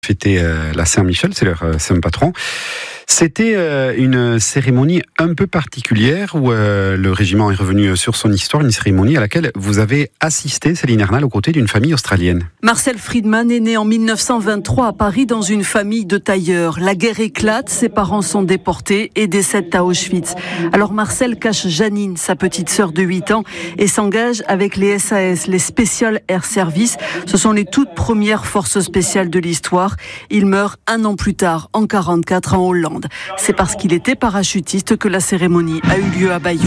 Fêter la Saint-Michel, c'est leur saint patron. C'était une cérémonie un peu particulière où le régiment est revenu sur son histoire, une cérémonie à laquelle vous avez assisté, Céline Hernal, aux côtés d'une famille australienne. Marcel Friedman est né en 1923 à Paris dans une famille de tailleurs. La guerre éclate, ses parents sont déportés et décèdent à Auschwitz. Alors Marcel cache Janine, sa petite sœur de 8 ans, et s'engage avec les SAS, les Special Air Service. Ce sont les toutes premières forces spéciales de l'histoire. Il meurt 1 an plus tard, en 1944, en Hollande. C'est parce qu'il était parachutiste que la cérémonie a eu lieu à Bayonne.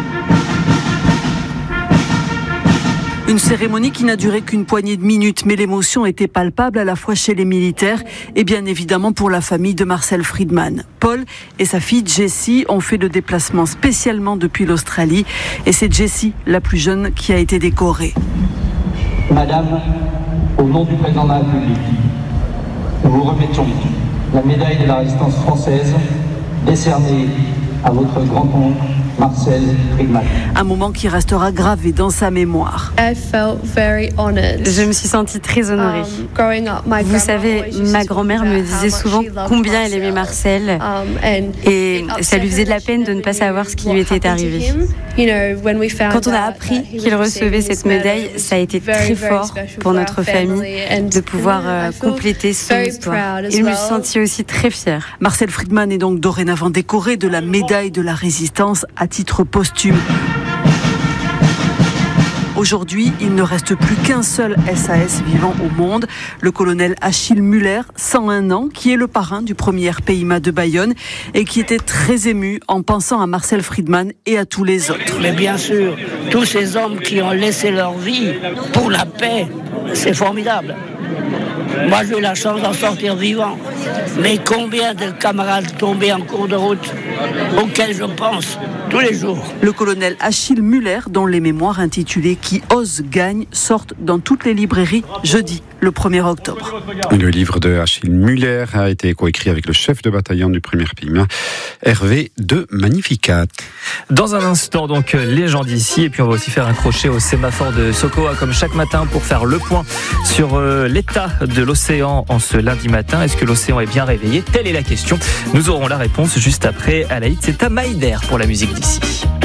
Une cérémonie qui n'a duré qu'une poignée de minutes, mais l'émotion était palpable à la fois chez les militaires et bien évidemment pour la famille de Marcel Friedman. Paul et sa fille Jessie ont fait le déplacement spécialement depuis l'Australie et c'est Jessie, la plus jeune, qui a été décorée. Madame, au nom du président de la République, nous vous remettons la médaille de la résistance française décernée à votre grand-oncle Marcel Friedman. Un moment qui restera gravé dans sa mémoire. Je me suis sentie très honorée. Vous savez, ma grand-mère me disait souvent combien elle aimait Marcel et ça lui faisait de la peine de ne pas savoir ce qui lui était arrivé. Quand on a appris qu'il recevait cette médaille, ça a été très fort pour notre famille de pouvoir compléter son histoire. Et je me suis sentie aussi très fière. Marcel Friedman est donc dorénavant décoré de la médaille de la résistance à titre posthume. Aujourd'hui, il ne reste plus qu'un seul SAS vivant au monde, le colonel Achille Muller, 101 ans, qui est le parrain du premier RPIMA de Bayonne et qui était très ému en pensant à Marcel Friedman et à tous les autres. Mais bien sûr, tous ces hommes qui ont laissé leur vie pour la paix, c'est formidable. Moi, j'ai eu la chance d'en sortir vivant. Mais combien de camarades tombés en cours de route, auxquels je pense tous les jours. Le colonel Achille Muller, dont les mémoires intitulées « Qui ose gagne » sortent dans toutes les librairies jeudi, le 1er octobre. Le livre de Achille Muller a été coécrit avec le chef de bataillon du premier PIMA, Hervé de Magnificat. Dans un instant, donc, les gens d'ici. Et puis, on va aussi faire un crochet au sémaphore de Sokoa, comme chaque matin, pour faire le point sur l'état de l'océan en ce lundi matin. Est-ce que l'océan est bien réveillé ? Telle est la question. Nous aurons la réponse juste après. Alaïd, c'est à Maïder pour la musique d'ici.